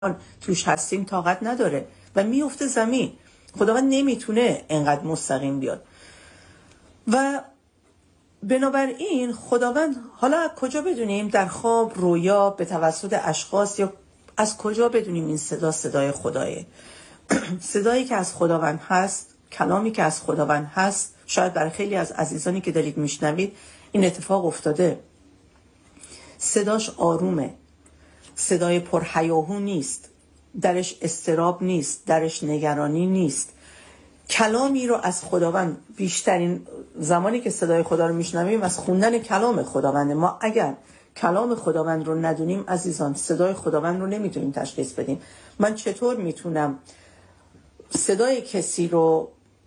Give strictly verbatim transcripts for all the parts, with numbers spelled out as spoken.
توش هستیم طاقت نداره و میفته زمین. خداوند نمیتونه انقدر مستقیم بیاد. و بنابراین خداوند، حالا کجا بدونیم در خواب، رویا، به توسط اشخاص، یا از کجا بدونیم این صدا صدای خدایه؟ صدایی که از خداوند هست، کلامی که از خداوند هست. شاید برای خیلی از عزیزانی که دارید میشنوید این اتفاق افتاده. صداش آرومه، صدای پرهیاهو نیست، درش استراب نیست، درش نگرانی نیست. کلامی رو از خداوند، بیشترین زمانی که صدای خدا رو میشنویم از خوندن کلام خداونده. ما اگر کلام خداوند رو ندونیم عزیزان، صدای خداوند رو نمیتونیم تشخیص بدیم. من چطور میتونم صدای کسی رو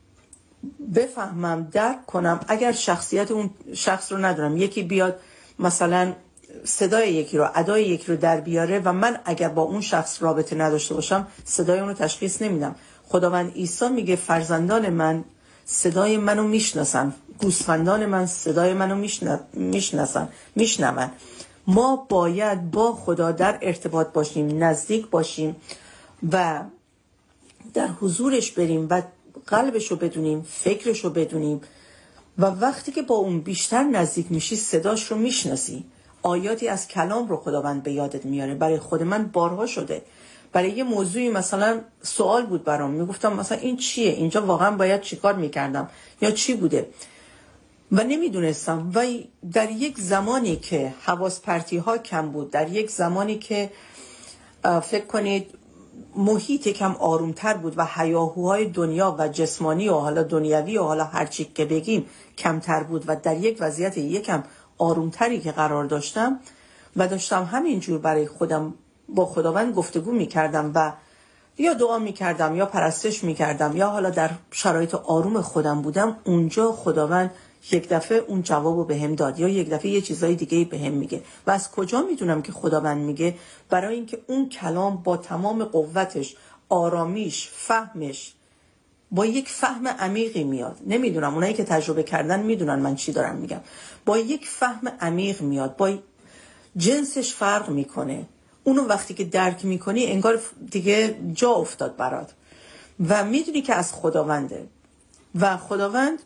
بفهمم، درک کنم، اگر شخصیت اون شخص رو ندارم؟ یکی بیاد مثلا صدای یکی رو، ادای یکی رو در بیاره و من اگر با اون شخص رابطه نداشته باشم صدای اون رو تشخیص نمیدم. خداوند عیسی میگه فرزندان من صدای منو میشناسن، گوسفندان من صدای منو میشناسن، میشنون. ما باید با خدا در ارتباط باشیم، نزدیک باشیم و در حضورش بریم و قلبشو بدونیم، فکرشو بدونیم. و وقتی که با اون بیشتر نزدیک میشی صداش رو میشناسی. آیاتی از کلام رو خداوند به یادت میاره. برای خود من بارها شده، برای یه موضوعی مثلا سوال بود برام، میگفتم مثلا این چیه، اینجا واقعا باید چیکار میکردم یا چی بوده و نمیدونستم. و در یک زمانی که حواس پرتی ها کم بود، در یک زمانی که فکر کنید محیط کم آرومتر بود و هیاهوهای دنیا و جسمانی و حالا دنیوی و حالا هر چی که بگیم کمتر بود و در یک وضعیت یکم آرومتری که قرار داشتم و داشتم همینجور برای خودم با خداوند گفتگو میکردم و یا دعا میکردم یا پرستش میکردم یا حالا در شرایط آروم خودم بودم، اونجا خداوند یک دفعه اون جوابو به هم داد یا یک دفعه یه چیزای دیگه به هم میگه. و از کجا میدونم که خداوند میگه؟ برای اینکه اون کلام با تمام قوتش، آرامیش، فهمش، با یک فهم عمیقی میاد. نمیدونم، اونایی که تجربه کردن میدونن من چی دارم میگم. با یک فهم عمیق میاد، با جنسش فرق میکنه. اونو وقتی که درک میکنی انگار دیگه جا افتاد برات و میدونی که از خداونده. و خداوند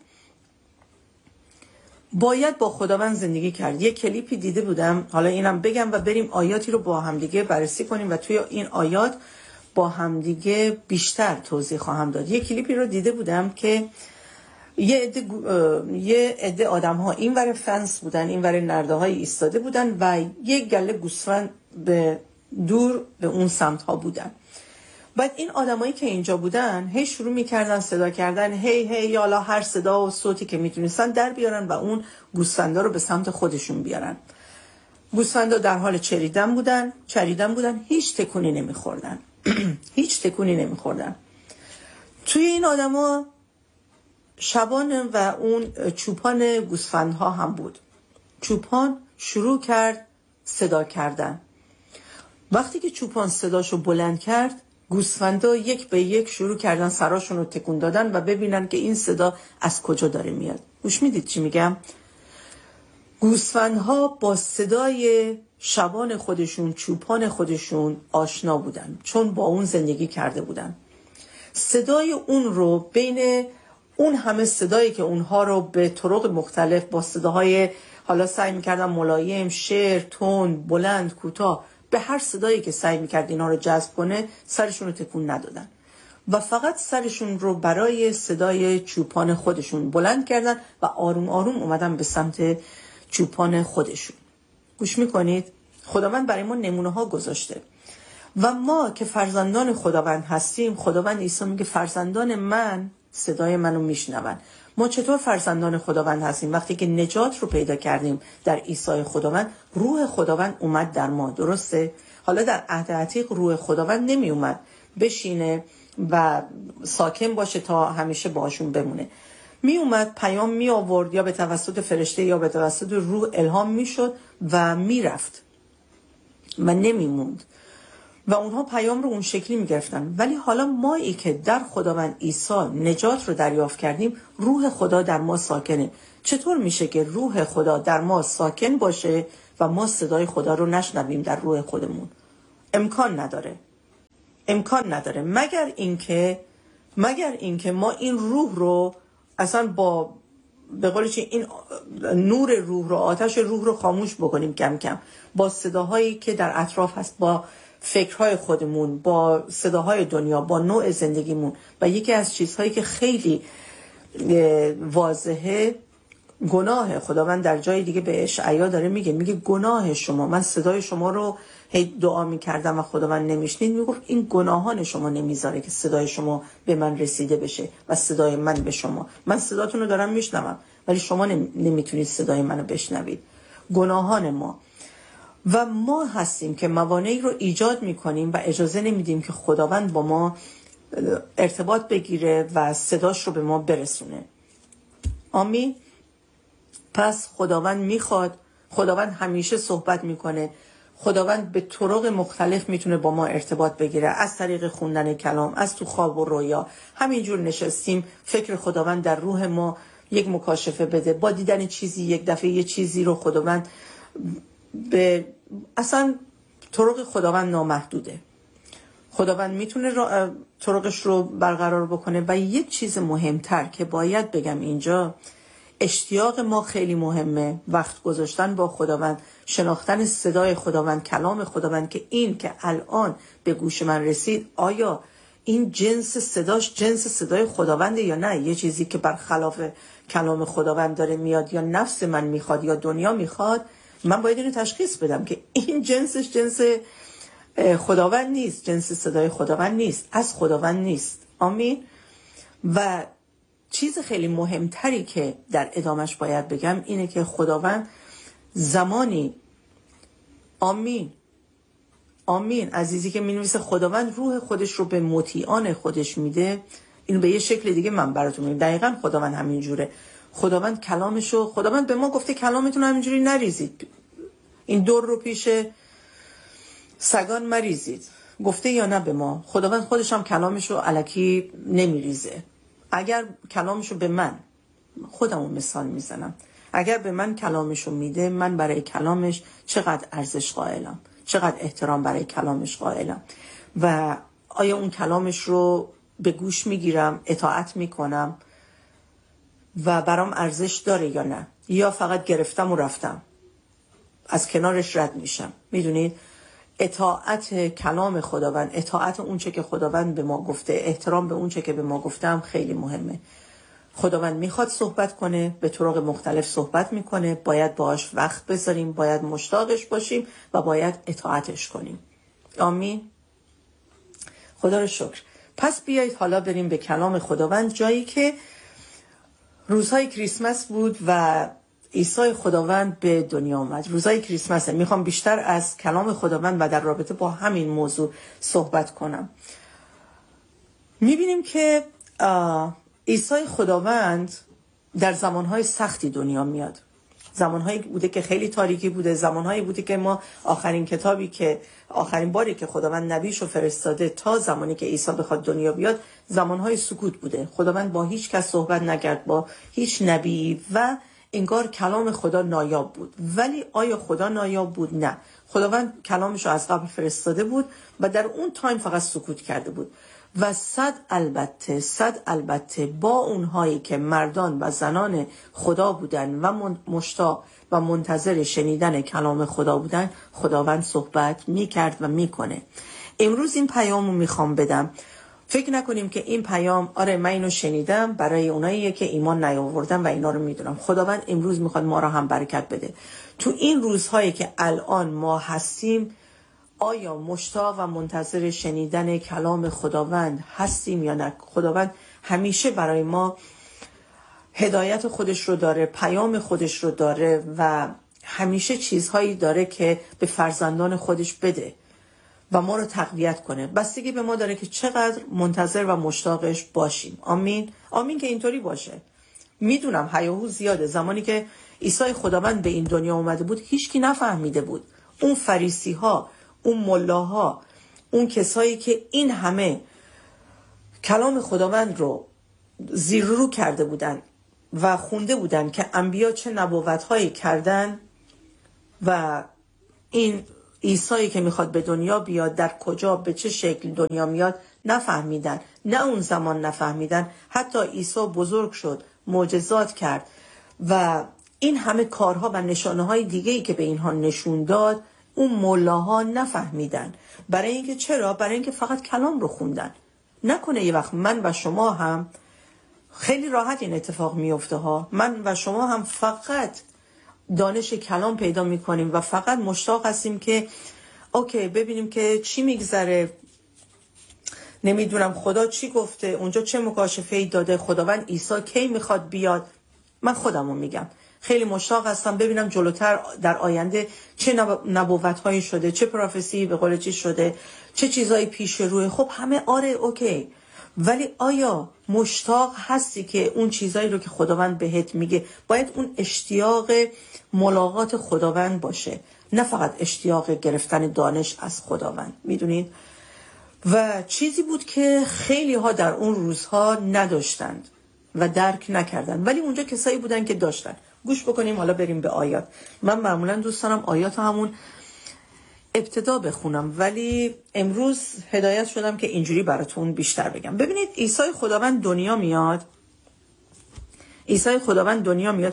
باید با خداوند زندگی کرد. یه کلیپی دیده بودم، حالا اینم بگم و بریم آیاتی رو با هم دیگه بررسی کنیم و توی این آیات با هم دیگه بیشتر توضیح خواهم داد. یه کلیپی رو دیده بودم که یه عده یه عده آدم‌ها اینور فنس بودن، اینور نرده‌های ایستاده بودن و یک گله گوسفند به دور به اون سمت‌ها بودن. بعد این آدمایی که اینجا بودن هی شروع می‌کردن صدا کردن، هی هی یالا هر صدا و صوتی که میتونستن در بیارن و اون گوسفندا رو به سمت خودشون بیارن. گوسفندا در حال چریدن بودن، چریدن بودن، هیچ تکونی نمی‌خوردن. هیچ تکونی نمی‌خوردن. توی این آدما شبان و اون چوپان گوسفندها هم بود. چوپان شروع کرد صدا کردن. وقتی که چوپان صداشو بلند کرد، گوسفندا یک به یک شروع کردن سراشون رو تکون دادن و ببینن که این صدا از کجا داره میاد. گوش میدید چی میگم؟ گوسفندها با صدای شبان خودشون، چوپان خودشون آشنا بودن، چون با اون زندگی کرده بودن. صدای اون رو بین اون همه صدایی که اونها رو به طرق مختلف با صداهای حالا سعی میکردن ملایم، شعر، تند، بلند، کوتاه، به هر صدایی که سعی میکرد اینا رو جذب کنه سرشون رو تکون ندادن و فقط سرشون رو برای صدای چوپان خودشون بلند کردن و آروم آروم اومدن به سمت چوپان خودشون. گوش میکنید؟ خداوند برای ما نمونه ها گذاشته و ما که فرزندان خداوند هستیم، خداوند عیسی میگه فرزندان من صدای منو میشنون. ما چطور فرزندان خداوند هستیم؟ وقتی که نجات رو پیدا کردیم در عیسی خداوند، روح خداوند اومد در ما. درسته؟ حالا در عهد عتیق روح خداوند نمی اومد بشینه و ساکن باشه تا همیشه باشون بمونه. می اومد پیام می آورد، یا به توسط فرشته یا به توسط روح الهام می شد و می رفت و نمی موند و اونها پیام رو اون شکلی میگرفتن. ولی حالا مایی که در خداوند عیسی نجات رو دریافت کردیم، روح خدا در ما ساکنه. چطور میشه که روح خدا در ما ساکن باشه و ما صدای خدا رو نشنویم در روح خودمون؟ امکان نداره. امکان نداره، مگر اینکه مگر اینکه ما این روح رو اصلا با به قول چی این نور روح رو، آتش روح رو خاموش بکنیم کم کم، با صداهایی که در اطراف هست، با فکرهای خودمون، با صداهای دنیا، با نوع زندگیمون. و یکی از چیزهایی که خیلی واضحه گناه خداوند در جای دیگه به اشعیا داره میگه، میگه گناه شما، من صدای شما رو هی دعا میکردم و خداوند نمیشنید، میگه این گناهان شما نمیذاره که صدای شما به من رسیده بشه و صدای من به شما. من صداتون رو دارم میشنوم ولی شما نمیتونید صدای منو بشنوید. گناهان ما و ما هستیم که موانعی رو ایجاد میکنیم و اجازه نمیدیم که خداوند با ما ارتباط بگیره و صداش رو به ما برسونه. آمین. پس خداوند میخواد، خداوند همیشه صحبت میکنه، خداوند به طرق مختلف میتونه با ما ارتباط بگیره، از طریق خوندن کلام، از تو خواب و رویا. همینجور نشستیم فکر خداوند در روح ما یک مکاشفه بده، با دیدن چیزی یک دفعه یه چیزی رو خداوند به اصلا طرق خداوند نامحدوده. خداوند میتونه را... طرقش رو برقرار بکنه. و یک چیز مهمتر که باید بگم اینجا، اشتیاق ما خیلی مهمه، وقت گذاشتن با خداوند، شناختن صدای خداوند، کلام خداوند، که این که الان به گوش من رسید آیا این جنس صداش جنس صدای خداونده یا نه، یه چیزی که برخلاف کلام خداوند داره میاد، یا نفس من میخواد یا دنیا میخواد. من باید اینو تشخیص بدم که این جنسش جنس خداوند نیست، جنس صدای خداوند نیست، از خداوند نیست. آمین. و چیز خیلی مهمتری که در ادامش باید بگم اینه که خداوند زمانی، آمین آمین عزیزی که می نویسه خداوند روح خودش رو به مطیعان خودش میده، اینو به یه شکل دیگه من براتون میگم. دقیقاً خداوند همین جوره. خداوند کلامشو، خداوند به ما گفته کلامتون همینجوری نریزید، این دور رو پیش سگان مریزید. گفته یا نه به ما؟ خداوند خودش هم کلامشو الکی نمیریزه. اگر کلامشو به من، خودمو مثال میزنم، اگر به من کلامشو میده، من برای کلامش چقدر ارزش قائلم، چقدر احترام برای کلامش قائلم و آیا اون کلامش رو به گوش میگیرم، اطاعت میکنم و برام ارزش داره یا نه، یا فقط گرفتم و رفتم از کنارش رد میشم. میدونید اطاعت کلام خداوند، اطاعت اون چه که خداوند به ما گفته، احترام به اون چه که به ما گفتم خیلی مهمه. خداوند میخواد صحبت کنه، به طرق مختلف صحبت میکنه، باید باهاش وقت بذاریم، باید مشتاقش باشیم و باید اطاعتش کنیم. آمین. خدا رو شکر. پس بیایید حالا بریم به کلام خداوند، جایی که روزهای کریسمس بود و عیسی خداوند به دنیا آمد. روزهای کریسمسه. میخوام بیشتر از کلام خداوند و در رابطه با همین موضوع صحبت کنم. میبینیم که عیسی خداوند در زمانهای سختی دنیا میاد. زمانهایی بوده که خیلی تاریکی بوده، زمانهایی بوده که ما آخرین کتابی که آخرین باری که خداوند نبیشو فرستاده تا زمانی که عیسی بخواد دنیا بیاد، زمانهای سکوت بوده. خداوند با هیچ کس صحبت نکرد، با هیچ نبی، و انگار کلام خدا نایاب بود. ولی آیا خدا نایاب بود؟ نه. خداوند کلامشو از قبل فرستاده بود و در اون تایم فقط سکوت کرده بود. و صد البته صد البته با اونهایی که مردان و زنان خدا بودن و مشتاق و منتظر شنیدن کلام خدا بودن، خداوند صحبت میکرد و میکنه. امروز این پیامو میخوام بدم. فکر نکنیم که این پیام آره من اینو شنیدم برای اوناییه که ایمان نیاوردن و اینا رو میدونم. خداوند امروز میخواد ما رو هم برکت بده. تو این روزهایی که الان ما هستیم، آیا مشتاق و منتظر شنیدن کلام خداوند هستیم یا نه؟ خداوند همیشه برای ما هدایت خودش رو داره، پیام خودش رو داره و همیشه چیزهایی داره که به فرزندان خودش بده و ما رو تقویت کنه. بستگی به ما داره که چقدر منتظر و مشتاقش باشیم. آمین. آمین که اینطوری باشه. میدونم هیاهو زیاده. زمانی که عیسی خداوند به این دنیا اومده بود هیچکی نفهمیده بود. اون فریسی ها، اون ملاها، اون کسایی که این همه کلام خداوند رو زیر رو کرده بودن و خونده بودن که انبیا چه نبوت‌هایی کردن و این عیسی که میخواد به دنیا بیاد در کجا به چه شکل دنیا میاد نفهمیدن. نه اون زمان نفهمیدن، حتی عیسی بزرگ شد، معجزات کرد و این همه کارها و نشانه های دیگه ای که به اینها نشون داد، اون ملاها نفهمیدن. برای اینکه چرا؟ برای اینکه فقط کلام رو خوندن. نکنه یه وقت من و شما هم خیلی راحت این اتفاق میفته ها، من و شما هم فقط دانش کلام پیدا میکنیم و فقط مشتاق هستیم که اوکی ببینیم که چی میگذره، نمیدونم خدا چی گفته، اونجا چه مکاشفه‌ای داده، خداوند عیسی کی میخواد بیاد. من خودمو میگم خیلی مشتاق هستم ببینم جلوتر در آینده چه نبوت‌هایی شده، چه پروفسی به قول چی شده، چه چیزایی پیش روی. خب همه آره اوکی، ولی آیا مشتاق هستی که اون چیزایی رو که خداوند بهت میگه، باید اون اشتیاق ملاقات خداوند باشه، نه فقط اشتیاق گرفتن دانش از خداوند. میدونید؟ و چیزی بود که خیلی ها در اون روزها نداشتند و درک نکردن، ولی اونجا کسایی بودن که داشتن. گوش بکنیم، حالا بریم به آیات. من معمولا دوست دارم آیات همون ابتدا بخونم، ولی امروز هدایت شدم که اینجوری براتون بیشتر بگم. ببینید عیسی خداوند دنیا میاد، عیسی خداوند دنیا میاد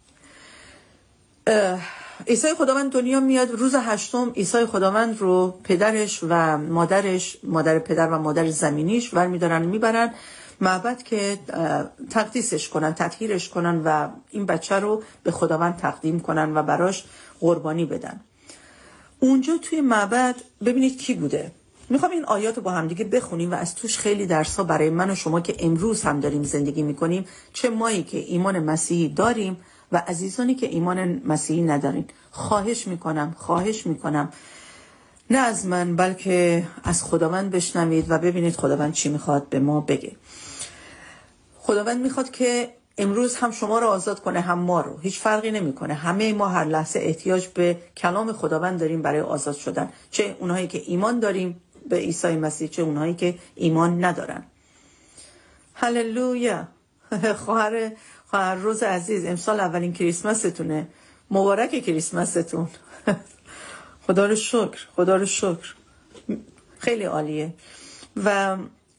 عیسی خداوند دنیا میاد روز هشتم عیسی خداوند رو پدرش و مادرش، مادر پدر و مادر زمینیش برمیدارن میبرن معبد که تقدیسش کنن، تطهیرش کنن و این بچه رو به خداوند تقدیم کنن و براش قربانی بدن. اونجا توی معبد ببینید کی بوده. میخوام این آیات رو با هم دیگه بخونیم و از توش خیلی درسا برای من و شما که امروز هم داریم زندگی میکنیم، چه مایی که ایمان مسیحی داریم و عزیزانی که ایمان مسیحی ندارین. خواهش میکنم خواهش میکنم نه از من بلکه از خداوند بشنوید و ببینید خداوند چی میخواد به ما بگه. خداوند میخواد که امروز هم شما رو آزاد کنه، هم ما رو. هیچ فرقی نمیکنه، همه ما هر لحظه احتیاج به کلام خداوند داریم برای آزاد شدن، چه اونهایی که ایمان داریم به عیسی مسیح، چه اونهایی که ایمان ندارن. هللویا. خواهر خواهر روز عزیز، امسال اولین کریسمستونه، مبارک کریسمستون. خدا رو شکر، خدا رو شکر، خیلی عالیه. و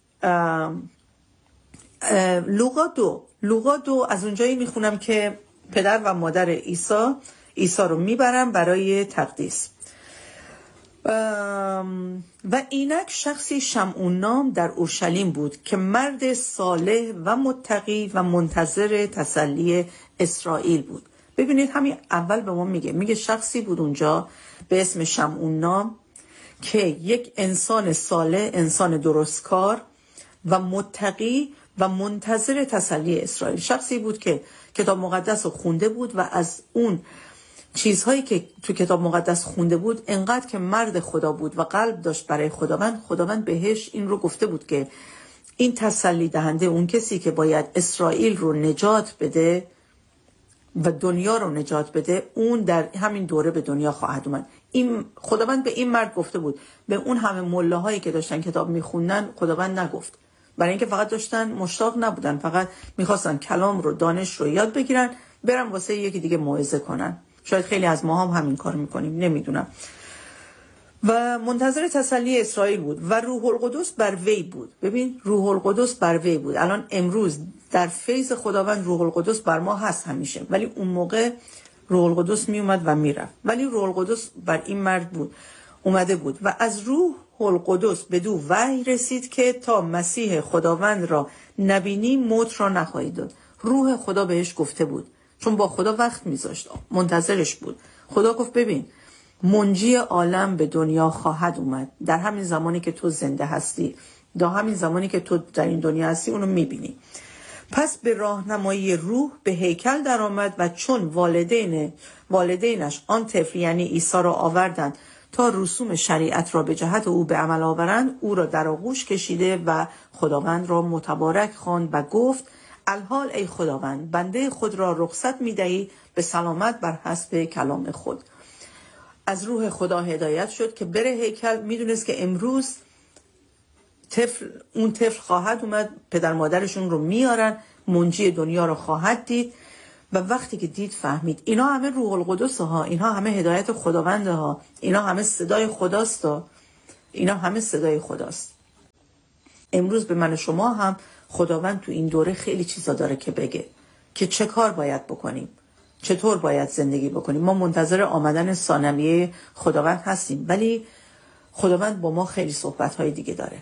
لوقا دو لوقا دو از اونجایی میخونم که پدر و مادر عیسی عیسی رو میبرن برای تقدیس. و اینک شخصی شمعون نام در اورشلیم بود که مرد صالح و متقی و منتظر تسلی اسرائیل بود. ببینید همین اول به ما میگه میگه شخصی بود اونجا به اسم شمعون نام که یک انسان صالح، انسان درستکار و متقی و منتظر تسلی اسرائیل. شخصی بود که کتاب مقدس رو خونده بود و از اون چیزهایی که تو کتاب مقدس خونده بود انقدر که مرد خدا بود و قلب داشت برای خداوند، خداوند بهش این رو گفته بود که این تسلی دهنده، اون کسی که باید اسرائیل رو نجات بده و دنیا رو نجات بده، اون در همین دوره به دنیا خواهد اومد. این خداوند به این مرد گفته بود. به اون همه مله‌هایی که داشتن کتاب میخوندن خداوند نگفت، برای اینکه فقط داشتن مشتاق نبودن، فقط میخواستن کلام رو، دانش رو یاد بگیرن، برن واسه یکی دیگه موعظه کنن. شاید خیلی از ما هم همین کار میکنیم، نمیدونم. و منتظر تسلی اسرائیل بود و روح القدس بر وی بود. ببین روح القدس بر وی بود. الان امروز در فیض خداوند روح القدس بر ما هست همیشه، ولی اون موقع روح القدس می اومد و میرفت، ولی روح القدس بر این مرد بود، اومده بود. و از روح القدس بدو وحی رسید که تا مسیح خداوند را نبینی موت را نخواهی داد. روح خدا بهش گفته بود، چون با خدا وقت میذاشت، منتظرش بود. خدا گفت ببین منجی عالم به دنیا خواهد اومد در همین زمانی که تو زنده هستی، در همین زمانی که تو در این دنیا هستی اونو میبینی. پس به راهنمایی روح به هیکل در آمد و چون والدین والدینش آن طفل یعنی عیسی را آوردند تا رسوم شریعت را به جهت او به عمل آورند، او را در آغوش کشیده و خداوند را متبارک خواند و گفت الحال ای خداوند بنده خود را رخصت می‌دهی به سلامت بر حسب کلام خود. از روح خدا هدایت شد که بره هیکل. میدونست که امروز طفل اون طفل خواهد اومد، پدر مادرشون رو میارن، منجی دنیا رو خواهد دید و وقتی که دید فهمید اینا همه روح القدس ها، اینا همه هدایت خداوند ها، اینا همه صدای خداست ها. اینا همه صدای خداست. امروز به من و شما هم خداوند تو این دوره خیلی چیزا داره که بگه که چه کار باید بکنیم، چطور باید زندگی بکنیم. ما منتظر آمدن ثانویه خداوند هستیم، ولی خداوند با ما خیلی صحبت‌های دیگه داره.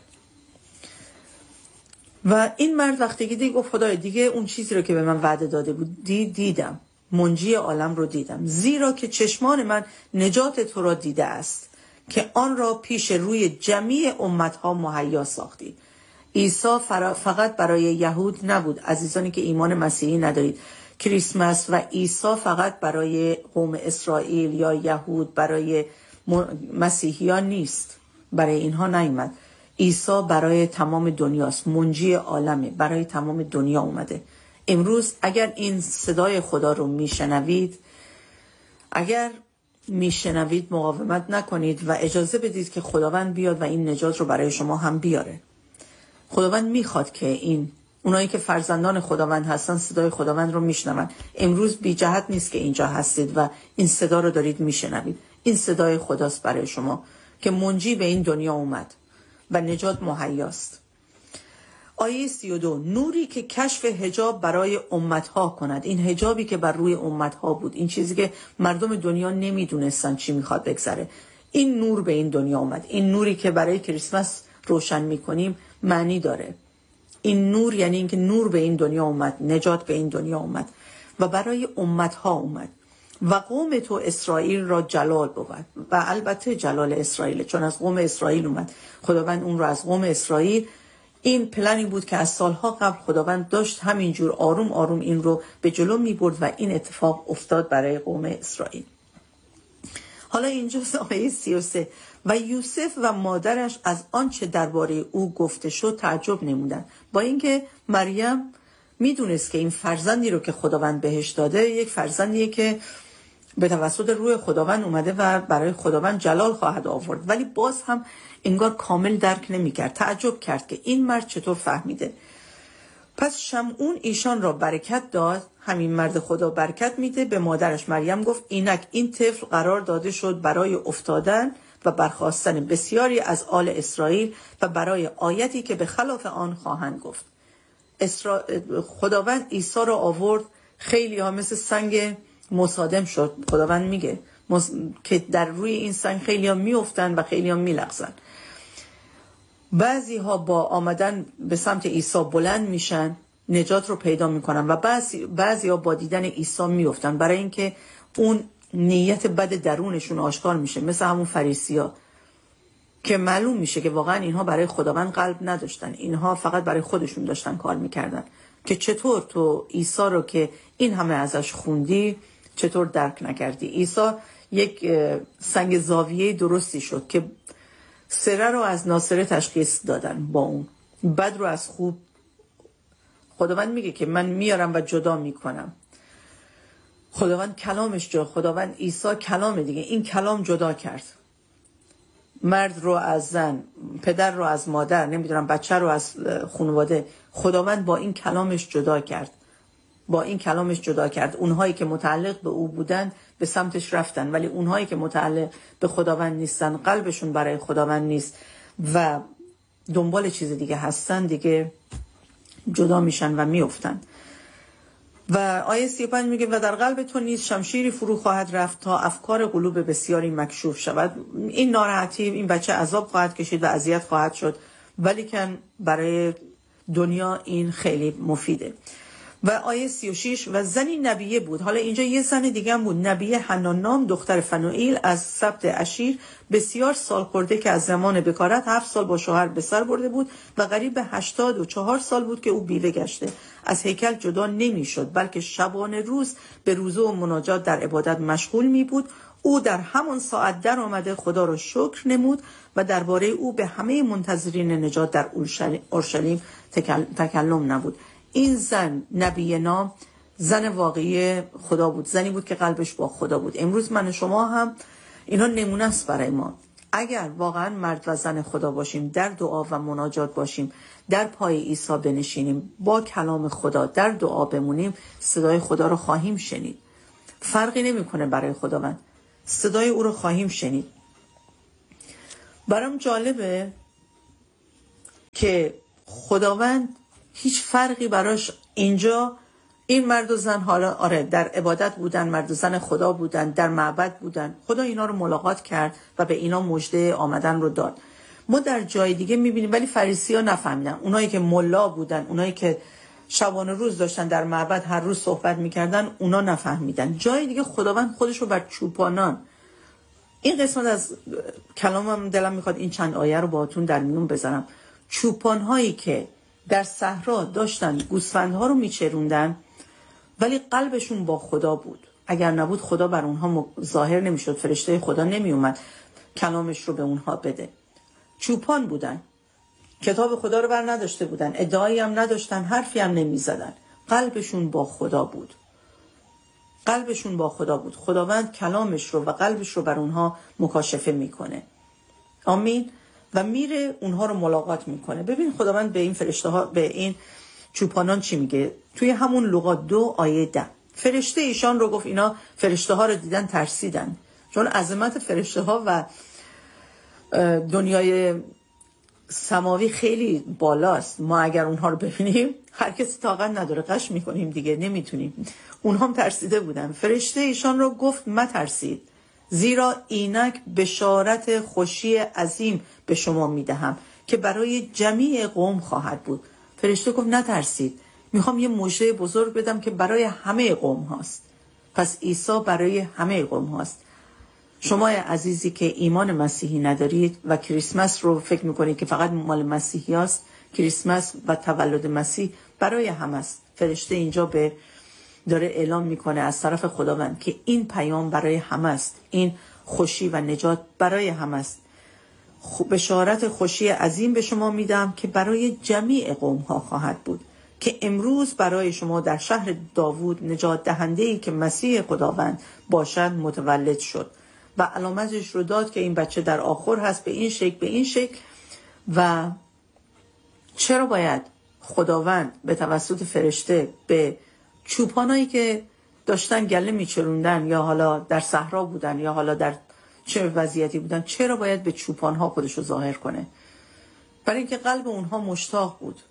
و این مرد وقتی که دید گفت خدای دیگه اون چیزی رو که به من وعده داده بود دید دیدم، منجی عالم رو دیدم، زیرا که چشمان من نجات تو را دیده است که آن را پیش روی جمیع امتها مهیا ساختی. عیسی فقط برای یهود نبود، عزیزانی که ایمان مسیحی ندارید. کریسمس و عیسی فقط برای قوم اسرائیل یا یهود، برای مسیحیان نیست، برای اینها نیامد. عیسی برای تمام دنیاست، منجی عالمه، برای تمام دنیا اومده. امروز اگر این صدای خدا رو میشنوید، اگر میشنوید مقاومت نکنید و اجازه بدید که خداوند بیاد و این نجات رو برای شما هم بیاره. خداوند میخواد که این اونایی که فرزندان خداوند هستن صدای خداوند رو میشنون. امروز بی جهت نیست که اینجا هستید و این صدا رو دارید میشنوید. این صدای خداست برای شما که منجی به این دنیا اومد و نجات مهیاست. آیه سی و دو، نوری که کشف حجاب برای امتها کند. این حجابی که بر روی امتها بود، این چیزی که مردم دنیا نمیدونستن چی میخواد بگذره، این نور به این دنیا اومد. این نوری که برای کریسمس روشن میکنیم معنی داره. این نور یعنی اینکه نور به این دنیا اومد، نجات به این دنیا اومد و برای امتها اومد. و قوم تو اسرائیل را جلال بود. و البته جلال اسرائیل، چون از قوم اسرائیل اومد. خداوند اون رو از قوم اسرائیل، این پلنی بود که از سالها قبل خداوند داشت همینجور آروم آروم این رو به جلو می برد و این اتفاق افتاد برای قوم اسرائیل. حالا اینجا آیه سی و سه، و یوسف و مادرش از آنچه درباره او گفته شد تعجب نمودند. با اینکه مریم میدونست که این فرزندی رو که خداوند بهش داده یک فرزندیه که به توسط روح خداوند اومده و برای خداوند جلال خواهد آورد، ولی باز هم انگار کامل درک نمی‌کرد. تعجب کرد که این مرد چطور فهمیده. پس شمعون ایشان را برکت داد. همین مرد خدا برکت میده. به مادرش مریم گفت اینک این طفل قرار داده شد برای افتادن و برخاستن بسیاری از آل اسرائیل و برای آیتی که به خلاف آن خواهند گفت. اسرا... خداوند عیسی را آورد، خیلی ها مثل سنگ مصادم شد. خداوند میگه مص... که در روی این سنگ خیلی ها میافتن و خیلی ها میلغزن. بعضی ها با آمدن به سمت عیسی بلند میشن، نجات رو پیدا میکنن و بعضی بعضی ها با دیدن عیسی میافتن، برای اینکه اون نیت بد درونشون آشکار میشه، مثل همون فریسیا که معلوم میشه که واقعا اینها برای خداوند قلب نداشتن، اینها فقط برای خودشون داشتن کار میکردن. که چطور تو عیسی رو که این همه ازش خوندی چطور درک نکردی؟ عیسی یک سنگ زاویه درستی شد که سره رو از ناصره تشخیص دادن با اون، بد رو از خوب. خداوند میگه که من میارم و جدا میکنم. خداوند کلامش جدا، خداوند عیسی کلام دیگه، این کلام جدا کرد مرد رو از زن، پدر رو از مادر، نمیدونم بچه رو از خانواده. خداوند با این کلامش جدا کرد، با این کلامش جدا کرد. اونهایی که متعلق به او بودن به سمتش رفتن، ولی اونهایی که متعلق به خداوند نیستن، قلبشون برای خداوند نیست و دنبال چیز دیگه هستن، دیگه جدا میشن و میافتن. و آیه سی و پنج میگه و در قلب تو نیز شمشیری فرو خواهد رفت تا افکار قلوب بسیاری مکشوف شود. این ناراحتی، این بچه عذاب خواهد کشید و اذیت خواهد شد، ولی کن برای دنیا این خیلی مفیده. و آیه سی و شش و زنی نبیه بود. حالا اینجا یه زن دیگه هم بود، نبیه حنان، دختر فنوئیل از سبط اشیر، بسیار سال خورده که از زمان بکارت هفت سال با شوهر به سر برده بود و قریب به هشتاد و چهار سال بود که او بیوه گشته. از هیکل جدا نمی شد، بلکه شبانه روز به روزه و مناجات در عبادت مشغول می بود. او در همان ساعت در آمده خدا را شکر نمود و درباره او به همه منتظرین نجات در اورشلیم تکلم نبود. این زن نبی نام زن واقعی خدا بود، زنی بود که قلبش با خدا بود. امروز من و شما هم اینا نمونه است برای ما. اگر واقعا مرد و زن خدا باشیم، در دعا و مناجات باشیم، در پای عیسی بنشینیم، با کلام خدا در دعا بمونیم، صدای خدا رو خواهیم شنید. فرقی نمیکنه برای خداوند، صدای او رو خواهیم شنید. برام جالبه که خداوند هیچ فرقی براش اینجا، این مرد و زن حالا آره در عبادت بودن، مرد و زن خدا بودن، در معبد بودن، خدا اینا رو ملاقات کرد و به اینا مژده آمدن رو داد. ما در جای دیگه میبینیم ولی فریسی ها نفهمیدن، اونایی که ملا بودن، اونایی که شبانه روز داشتن در معبد هر روز صحبت میکردن، اونا نفهمیدن. جای دیگه خداوند خودش رو بر چوپانان، این قسمت از کلامم دلم میخواد این چند آیه رو باهاتون در میون بذارم. چوپان هایی که در صحرا داشتن گوسفندها رو میچروندن ولی قلبشون با خدا بود، اگر نبود خدا بر اونها ظاهر نمیشد، فرشته خدا نمیومد کلامش رو به اونها بده. چوپان بودن، کتاب خدا رو بر نداشته بودن، ادعایی هم نداشتن، حرفی هم نمیزدن، قلبشون با خدا بود، قلبشون با خدا بود. خداوند کلامش رو و قلبش رو بر اونها مکاشفه میکنه. آمین. و میره اونها رو ملاقات میکنه. ببین خداوند به این فرشته ها، به این چوپانان چی میگه توی همون لوقا دو آیه ده. فرشته ایشان رو گفت، اینا فرشته ها رو دیدن ترسیدن، چون عظمت فرشته ها و دنیای سماوی خیلی بالاست. ما اگر اونها رو ببینیم هر کسی طاقت نداره، قش میکنیم دیگه، نمیتونیم. اونها هم ترسیده بودن. فرشته ایشان رو گفت مترسید، زیرا اینک بشارت خوشی عظیم به شما میدهم که برای جمیع قوم خواهد بود. فرشته گفت نترسید، میخوام یه مژده بزرگ بدم که برای همه قوم هاست. پس عیسی برای همه قوم هاست. شما عزیزی که ایمان مسیحی ندارید و کریسمس رو فکر میکنید که فقط مال مسیحی هست، کریسمس و تولد مسیح برای همه است. فرشته اینجا به داره اعلام میکنه از طرف خداوند که این پیام برای همه است، این خوشی و نجات برای همه است. بشارت خوشی عظیم به شما میدم که برای جمیع قوم ها خواهد بود، که امروز برای شما در شهر داوود نجات دهنده‌ای که مسیح خداوند باشد متولد شد. و علامتش رو داد که این بچه در آخر هست، به این شکل به این شکل. و چرا باید خداوند به توسط فرشته به چوپانایی که داشتن گله میچروندن یا حالا در صحرا بودن یا حالا در چه وضعیتی بودن، چرا باید به چوپانها خودش رو ظاهر کنه؟ برای اینکه قلب اونها مشتاق بود.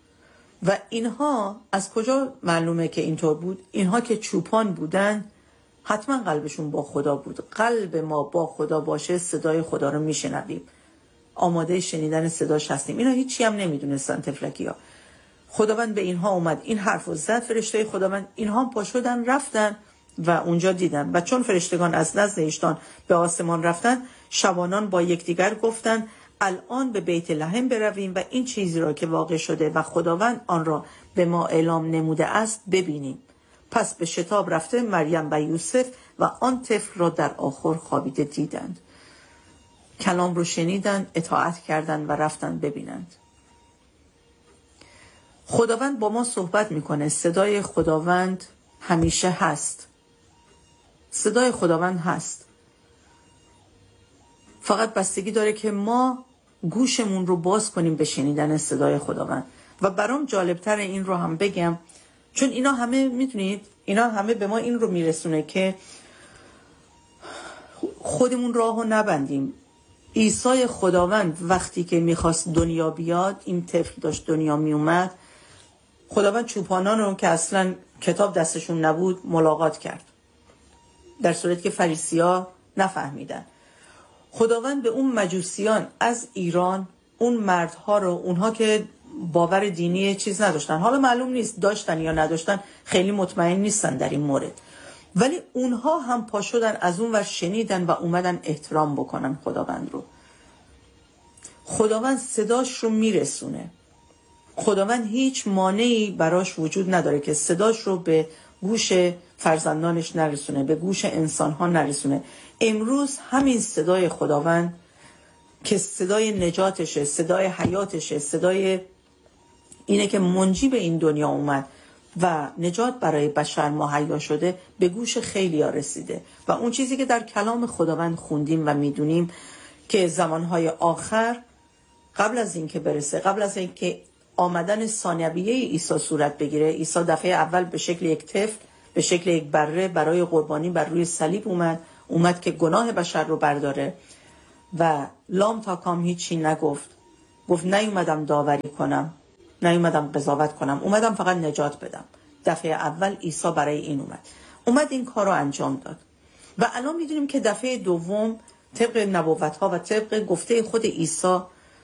و اینها از کجا معلومه که اینطور بود؟ اینها که چوپان بودن حتما قلبشون با خدا بود. قلب ما با خدا باشه صدای خدا رو میشنویم، آماده شنیدن صداش هستیم. اینا هیچی هم نمیدونستن تفلکی ها. خداوند به اینها اومد این حرف رو زد، فرشته خداوند، اینها پا شدن رفتن و اونجا دیدن. و چون فرشتگان از نزد ایشان به آسمان رفتن، شبانان با یکدیگر گفتن الان به بیت لحم برویم و این چیزی را که واقع شده و خداوند آن را به ما اعلام نموده است ببینیم. پس به شتاب رفته مریم و یوسف و آن طفل را در آخر خوابیده دیدند. کلام رو شنیدن، اطاعت کردند و رفتن ببینند. خداوند با ما صحبت میکنه. صدای خداوند همیشه هست. صدای خداوند هست. فقط بستگی داره که ما گوشمون رو باز کنیم به شنیدن صدای خداوند. و برام جالبتر این رو هم بگم، چون اینا همه میتونید، اینا همه به ما این رو میرسونه که خودمون راهو نبندیم. عیسی خداوند وقتی که میخواست دنیا بیاد، این طفل داشت دنیا میومد، خداوند چوپانان رو که اصلا کتاب دستشون نبود ملاقات کرد، در صورتی که فریسی‌ها نفهمیدن. خداوند به اون مجوسیان از ایران، اون مردها رو، اونها که باور دینی چیز نداشتن، حالا معلوم نیست داشتن یا نداشتن، خیلی مطمئن نیستن در این مورد، ولی اونها هم پا شدن از اون ور شنیدن و اومدن احترام بکنن خداوند رو. خداوند صداش رو میرسونه. خداوند هیچ مانعی براش وجود نداره که صداش رو به گوش فرزندانش نرسونه، به گوش انسانها نرسونه. امروز همین صدای خداوند که صدای نجاتشه، صدای حیاتشه، صدای اینه که منجی به این دنیا اومد و نجات برای بشر مهیا شده، به گوش خیلی ها رسیده. و اون چیزی که در کلام خداوند خوندیم و میدونیم که زمانهای آخر قبل از اینکه برسه، قبل از اینکه آمدن ثانویه عیسی صورت بگیره، عیسی دفعه اول به شکل یک طفل، به شکل یک بره برای قربانی بر روی صلیب اومد اومد که گناه بشر رو برداره و لام تا کام هیچی نگفت. گفت نیومدم داوری کنم، نیومدم قضاوت کنم، اومدم فقط نجات بدم. دفعه اول عیسی برای این اومد اومد این کار رو انجام داد. و الان میدونیم که دفعه دوم طبق نبوت‌ها و طبق گفته خود عیسی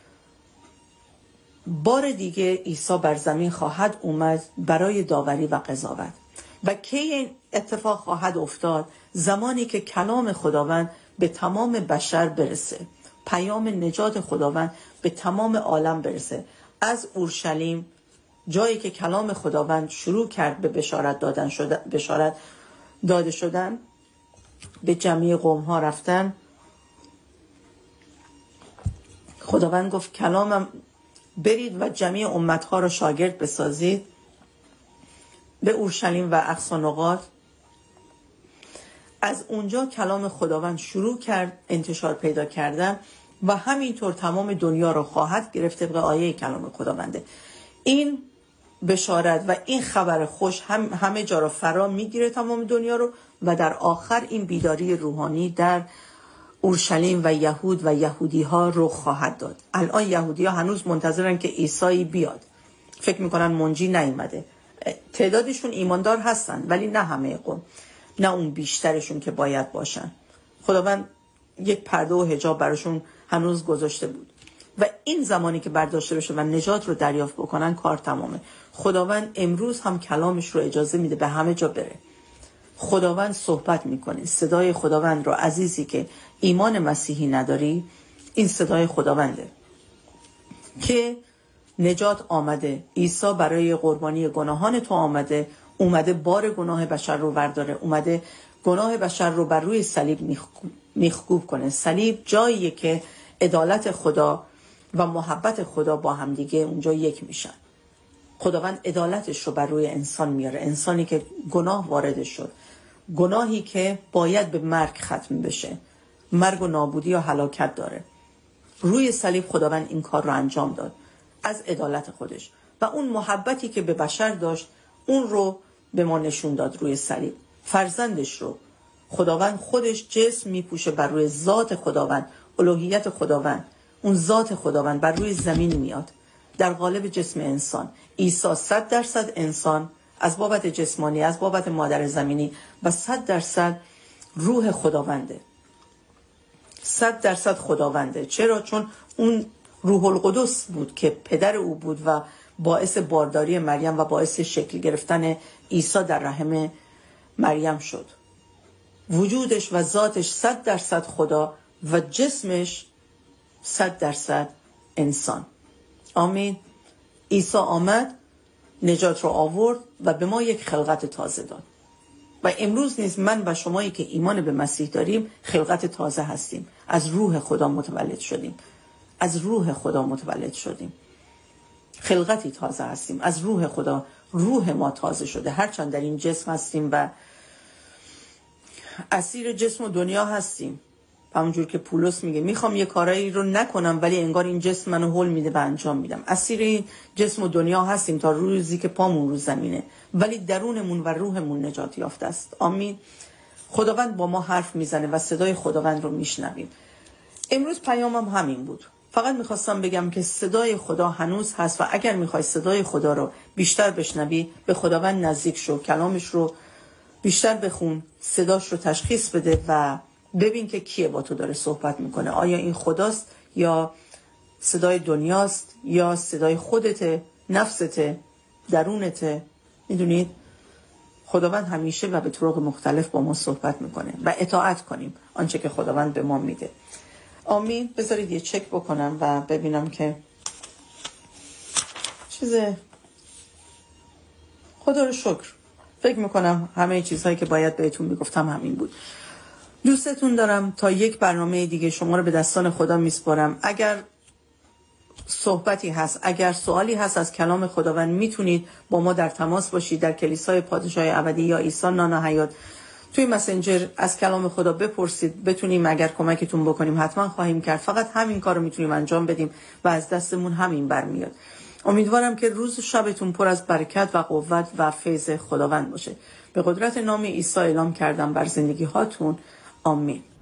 بار دیگه عیسی بر زمین خواهد اومد برای داوری و قضاوت. و کی این اتفاق خواهد افتاد؟ زمانی که کلام خداوند به تمام بشر برسه، پیام نجات خداوند به تمام عالم برسه. از اورشلیم، جایی که کلام خداوند شروع کرد به بشارت دادن شده، بشارت داده شدن، به جمعی قوم ها رفتن. خداوند گفت کلامم برید و جمعی امت ها رو شاگرد بسازید. به اورشلیم و اقصی نقاط، از اونجا کلام خداوند شروع کرد انتشار پیدا کردن و همینطور تمام دنیا رو خواهد گرفت طبق آیه کلام خداونده. این بشارت و این خبر خوش هم همه جا رو فرا میگیره، تمام دنیا رو، و در آخر این بیداری روحانی در اورشلیم و یهود و یهودی ها رو خواهد داد. الان یهودی ها هنوز منتظرن که عیسی بیاد، فکر میکنن منجی نیومده. تعدادشون ایماندار هستن ولی نه همه قوم، نه اون بیشترشون که باید باشن. خداوند یک پرده و حجاب براشون هنوز گذاشته بود و این زمانی که برداشته بشه و نجات رو دریافت بکنن کار تمامه. خداوند امروز هم کلامش رو اجازه میده به همه جا بره. خداوند صحبت میکنه. صدای خداوند رو، عزیزی که ایمان مسیحی نداری، این صدای خداونده که نجات آمده. عیسی برای قربانی گناهان تو آمده، اومده بار گناه بشر رو برداره، اومده گناه بشر رو بر روی صلیب میخکوب کنه. صلیب جاییه که عدالت خدا و محبت خدا با هم دیگه اونجا یک میشن. خداوند عدالتش رو بر روی انسان میاره، انسانی که گناه وارد شد، گناهی که باید به مرگ ختم بشه، مرگ و نابودی و هلاکت داره. روی صلیب خداوند این کار رو انجام داد از عدالت خودش و اون محبتی که به بشر داشت اون رو به ما نشون داد روی صلیب. فرزندش رو، خداوند خودش جسم میپوشه بر روی ذات خداوند، الوهیت خداوند، اون ذات خداوند بر روی زمین میاد در قالب جسم انسان. عیسی صد درصد انسان از بابت جسمانی، از بابت مادر زمینی، و صد درصد روح خداونده، صد درصد خداونده. چرا؟ چون اون روح القدس بود که پدر او بود و باعث بارداری مریم و باعث شکل گرفتن عیسی در رحم مریم شد. وجودش و ذاتش صد درصد خدا و جسمش صد درصد انسان. آمین. عیسی آمد، نجات رو آورد و به ما یک خلقت تازه داد. و امروز نیز من و شمایی که ایمان به مسیح داریم خلقت تازه هستیم. از روح خدا متولد شدیم. از روح خدا متولد شدیم. خلقتی تازه هستیم از روح خدا. روح ما تازه شده، هرچند در این جسم هستیم و اسیر جسم و دنیا هستیم. همونجور که پولس میگه میخوام یه کارایی رو نکنم ولی انگار این جسم منو هول میده و انجام میدم. اسیر این جسم و دنیا هستیم تا روزی که پامون رو زمینه، ولی درونمون و روحمون نجات یافته است. آمین. خداوند با ما حرف میزنه و صدای خداوند رو میشنویم. امروز پیامم همین بود. فقط میخواستم بگم که صدای خدا هنوز هست و اگر میخوای صدای خدا رو بیشتر بشنوی، به خداوند نزدیک شو، کلامش رو بیشتر بخون، صداش رو تشخیص بده و ببین که کیه با تو داره صحبت میکنه. آیا این خداست یا صدای دنیاست یا صدای خودته، نفسته، درونته؟ میدونید خداوند همیشه و به طرق مختلف با ما صحبت میکنه و اطاعت کنیم آنچه که خداوند به ما میده. آمین. بذارید یه چک بکنم و ببینم که چیزه. خدا رو شکر، فکر میکنم همه چیزهایی که باید بهتون میگفتم همین بود. دوستتون دارم. تا یک برنامه دیگه شما رو به دستان خدا میسپارم. اگر صحبتی هست، اگر سوالی هست از کلام خداوند، میتونید با ما در تماس باشید در کلیسای پادشاه ابدی یا عیسی نان حیات توی مسنجر از کلام خدا بپرسید، بتونیم اگر کمکتون بکنیم حتما خواهیم کرد. فقط همین کار رو میتونیم انجام بدیم و از دستمون همین برمیاد. امیدوارم که روز و شبتون پر از برکت و قوت و فیض خداوند باشه. به قدرت نام عیسی اعلام کردم بر زندگی هاتون. آمین.